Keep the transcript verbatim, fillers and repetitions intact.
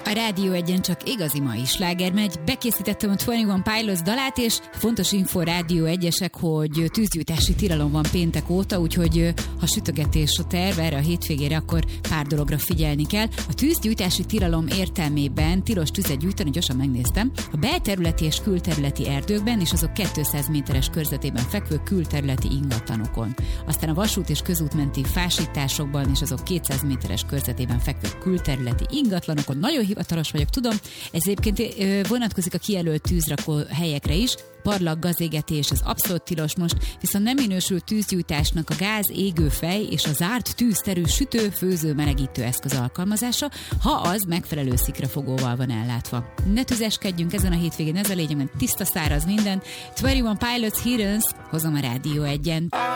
A Rádió Egyen csak igazi mai sláger megy. Bekészítettem a huszonegy Pilots dalát, és fontos info Rádió Egyesek, hogy tűzgyújtási tilalom van péntek óta, úgyhogy ha sütögetés a terv erre a hétvégére, akkor pár dologra figyelni kell. A tűzgyújtási tilalom értelmében tilos tüzet gyújtani, gyorsan megnéztem, a belterületi és külterületi erdőkben és azok kétszáz méteres körzetében fekvő külterületi ingatlanokon. Aztán a vasút és közútmenti fásításokban és azok kétszáz méteres körzetében fekvő külterületi ingatlanokon. Nagyon hivatalos vagyok, tudom, ez egyébként vonatkozik a kijelölt tűzrakó helyekre is. Parlag, gazégetés, ez abszolút tilos most, viszont nem minősül tűzgyújtásnak a gáz, égőfej és a zárt tűzterű sütő, főző, melegítő eszköz alkalmazása, ha az megfelelő szikrafogóval van ellátva. Ne tüzeskedjünk ezen a hétvégén, ez a lényeg, mert tiszta száraz minden. huszonegy Pilots Heroes, hozom a Rádió Egyen.